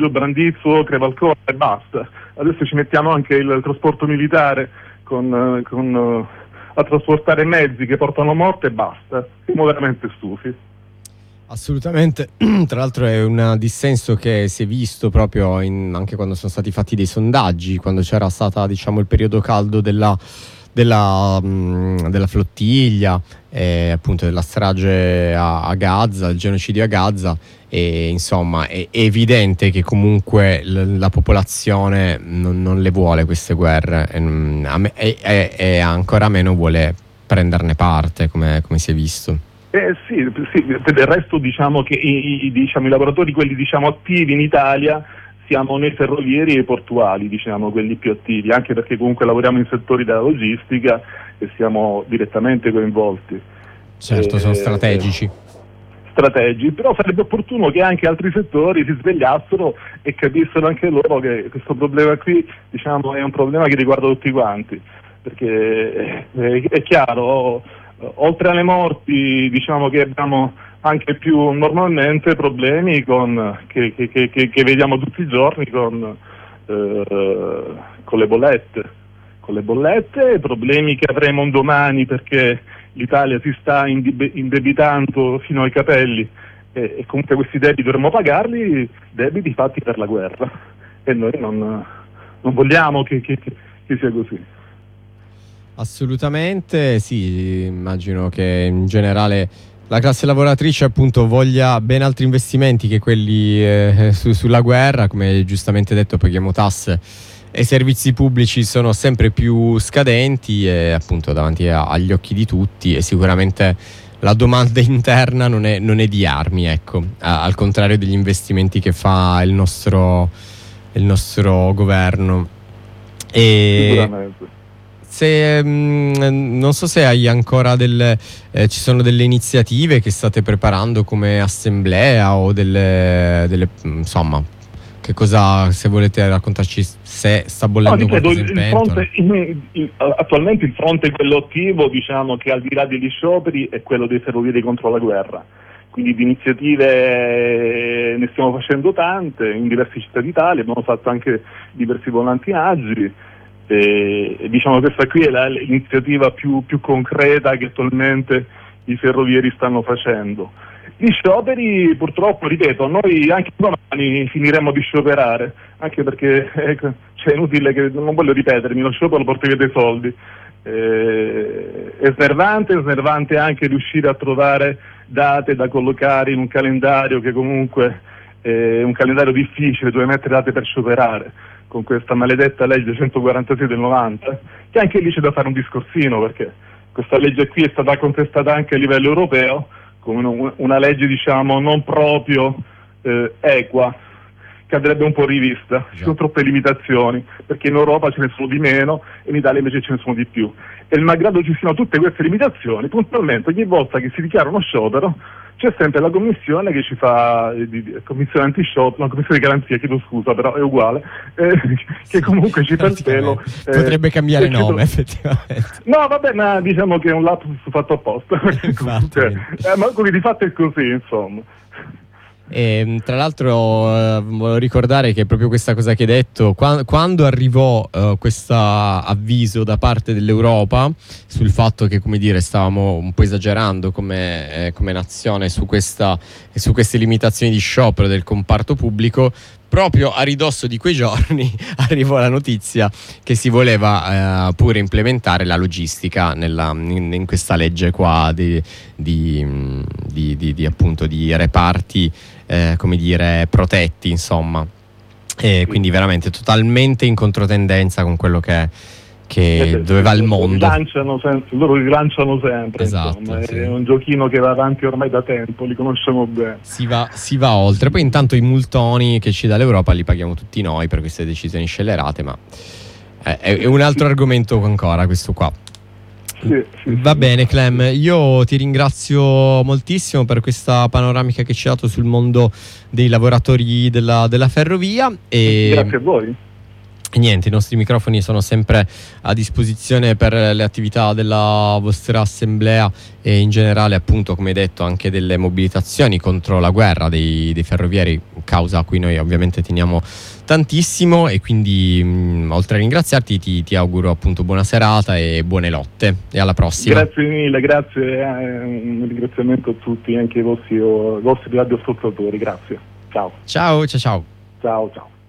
Brandizzo, Crevalcore e basta. Adesso ci mettiamo anche il trasporto militare a trasportare mezzi che portano morte e basta. Siamo veramente stufi. Assolutamente, tra l'altro è un dissenso che si è visto proprio anche quando sono stati fatti dei sondaggi, quando c'era stata, diciamo, il periodo caldo della flottiglia, appunto della strage a Gaza, il genocidio a Gaza, e insomma è evidente che comunque la popolazione non le vuole queste guerre, e ancora meno vuole prenderne parte, come si è visto. Sì, del resto diciamo che i lavoratori, quelli diciamo attivi in Italia, siamo nei ferrovieri e i portuali, diciamo quelli più attivi, anche perché comunque lavoriamo in settori della logistica e siamo direttamente coinvolti. Certo, sono strategici, però sarebbe opportuno che anche altri settori si svegliassero e capissero anche loro che questo problema qui, diciamo, è un problema che riguarda tutti quanti, perché è chiaro, oltre alle morti, diciamo che abbiamo anche più normalmente problemi che vediamo tutti i giorni con le bollette, problemi che avremo un domani perché l'Italia si sta indebitando fino ai capelli e comunque questi debiti dovremmo pagarli, debiti fatti per la guerra, e noi non vogliamo che sia così. Assolutamente sì, immagino che in generale la classe lavoratrice appunto voglia ben altri investimenti che quelli sulla guerra. Come giustamente detto, paghiamo tasse e i servizi pubblici sono sempre più scadenti e appunto davanti agli occhi di tutti, e sicuramente la domanda interna non è di armi, ecco, al contrario degli investimenti che fa il nostro governo. Sicuramente. Non so se hai ancora ci sono delle iniziative che state preparando come assemblea o insomma, che cosa, se volete raccontarci, se sta bollendo qualcosa in pentola. Attualmente il fronte è quello attivo, diciamo che al di là degli scioperi è quello dei ferrovieri contro la guerra, quindi di iniziative ne stiamo facendo tante in diverse città d'Italia, abbiamo fatto anche diversi volantinaggio. Diciamo che questa qui è l'iniziativa più concreta che attualmente i ferrovieri stanno facendo. Gli scioperi, purtroppo, ripeto, noi anche domani finiremo di scioperare, anche perché è inutile, che non voglio ripetermi, lo sciopero porta via dei soldi. È snervante anche riuscire a trovare date da collocare in un calendario che comunque è un calendario difficile, dove mettere date per scioperare, con questa maledetta legge 146 del 90, che anche lì c'è da fare un discorsino, perché questa legge qui è stata contestata anche a livello europeo come una legge, diciamo, non proprio equa, che andrebbe un po' rivista. Ci sono troppe limitazioni, perché in Europa ce ne sono di meno e in Italia invece ce ne sono di più. E malgrado ci siano tutte queste limitazioni, puntualmente ogni volta che si dichiara uno sciopero c'è sempre la commissione che ci fa, commissione anti-sciopero, una commissione di garanzia, chiedo scusa, però è uguale, che comunque ci fa il pelo. Potrebbe cambiare nome, effettivamente. No, vabbè, ma diciamo che è un lapsus fatto apposta. Ma di fatto è così, insomma. E, tra l'altro volevo ricordare che proprio questa cosa che hai detto, quando arrivò questo avviso da parte dell'Europa sul fatto che, come dire, stavamo un po' esagerando come nazione su queste limitazioni di sciopero del comparto pubblico, proprio a ridosso di quei giorni arrivò la notizia che si voleva pure implementare la logistica in questa legge qua appunto di reparti come dire protetti, insomma, e quindi veramente totalmente in controtendenza con quello che dove va il mondo. Loro rilanciano sempre, esatto, insomma, sì. È un giochino che va avanti ormai da tempo, li conosciamo bene. Si va oltre, poi intanto i multoni che ci dà l'Europa li paghiamo tutti noi per queste decisioni scellerate, ma è un altro argomento ancora questo qua. Va bene, Clem, io ti ringrazio moltissimo per questa panoramica che ci hai dato sul mondo dei lavoratori della ferrovia, e grazie a voi. E niente, i nostri microfoni sono sempre a disposizione per le attività della vostra assemblea e in generale, appunto, come hai detto, anche delle mobilitazioni contro la guerra dei ferrovieri, causa a cui noi ovviamente teniamo tantissimo, e quindi oltre a ringraziarti ti auguro appunto buona serata e buone lotte, e alla prossima. Grazie mille, grazie, un ringraziamento a tutti, anche ai vostri radioascoltatori, grazie. Ciao. Ciao, ciao, ciao. Ciao, ciao.